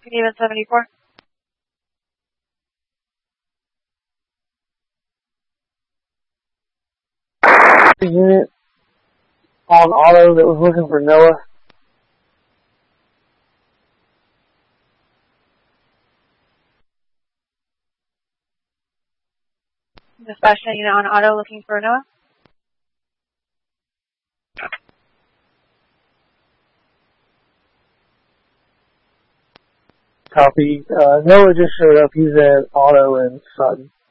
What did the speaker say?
PD event 74. The unit on auto that was looking for Noah. Dispatch that unit on auto looking for Noah. Copy. Noah just showed up. He's at auto in Sutton.